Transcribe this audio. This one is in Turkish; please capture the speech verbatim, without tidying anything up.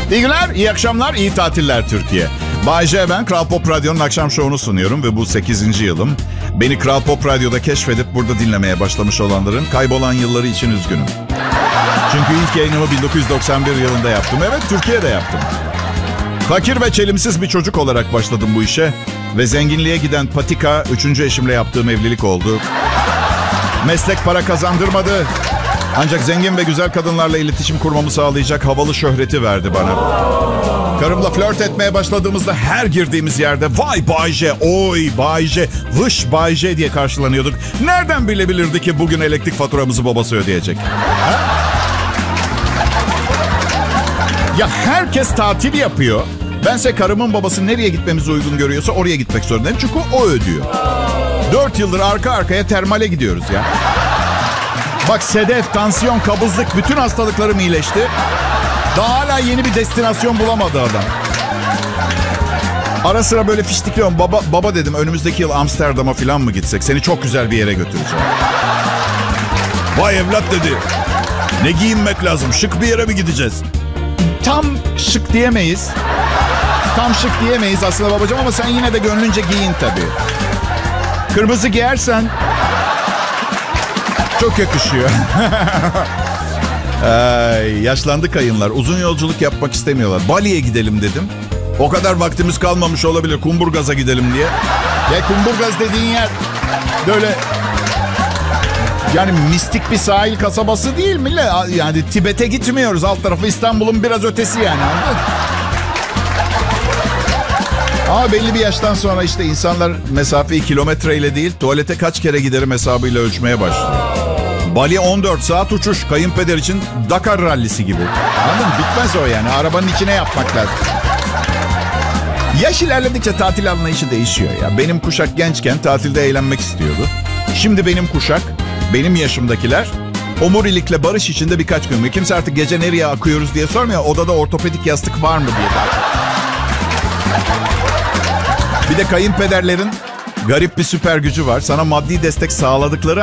İyi günler, iyi akşamlar, iyi tatiller Türkiye. Bay J, ben Kral Pop Radyo'nun akşam şovunu sunuyorum ve bu sekizinci yılım. Beni Kral Pop Radyo'da keşfedip burada dinlemeye başlamış olanların kaybolan yılları için üzgünüm. Çünkü ilk yayınımı bin dokuz yüz doksan bir yılında yaptım. Evet, Türkiye'de yaptım. Fakir ve çelimsiz bir çocuk olarak başladım bu işe. Ve zenginliğe giden patika, üçüncü eşimle yaptığım evlilik oldu. Meslek para kazandırmadı. Ancak zengin ve güzel kadınlarla iletişim kurmamı sağlayacak havalı şöhreti verdi bana. Karımla flört etmeye başladığımızda her girdiğimiz yerde vay Bay J, oy Bay J, vış Bay J diye karşılanıyorduk. Nereden bilebilirdi ki bugün elektrik faturamızı babası ödeyecek? Ha? Ya herkes tatil yapıyor. Bense karımın babası nereye gitmemizi uygun görüyorsa oraya gitmek zorundayım. Çünkü o ödüyor. Dört yıldır arka arkaya termale gidiyoruz ya. Bak sedef, tansiyon, kabızlık bütün hastalıklarım iyileşti. Daha hala yeni bir destinasyon bulamadı adam. Ara sıra böyle fiştikliyorum. Baba, baba dedim önümüzdeki yıl Amsterdam'a falan mı gitsek? Seni çok güzel bir yere götüreceğim. Vay evlat dedi. Ne giyinmek lazım? Şık bir yere mi gideceğiz? Tam şık diyemeyiz. Tam şık diyemeyiz aslında babacığım ama sen yine de gönlünce giyin tabii. Kırmızı giyersen çok yakışıyor. Ay, yaşlandı kayınlar. Uzun yolculuk yapmak istemiyorlar. Bali'ye gidelim dedim. O kadar vaktimiz kalmamış olabilir. Kumburgaz'a gidelim diye. Ya Kumburgaz dediğin yer böyle yani mistik bir sahil kasabası değil mi? Yani Tibet'e gitmiyoruz. Alt tarafı İstanbul'un biraz ötesi yani. Anladın? Ama belli bir yaştan sonra işte insanlar mesafeyi kilometreyle değil, tuvalete kaç kere giderim hesabıyla ölçmeye başlıyor. Bali on dört saat uçuş. Kayınpeder için Dakar rallisi gibi. Anladın mı? Bitmez o yani. Arabanın içine yapmak lazım. Yaş ilerledikçe tatil anlayışı değişiyor ya. Benim kuşak gençken tatilde eğlenmek istiyordu. Şimdi benim kuşak, benim yaşımdakiler omurilikle barış içinde birkaç gün. Kimse artık gece nereye akıyoruz diye sormuyor. Odada ortopedik yastık var mı diye. Bir de kayınpederlerin garip bir süper gücü var. Sana maddi destek sağladıkları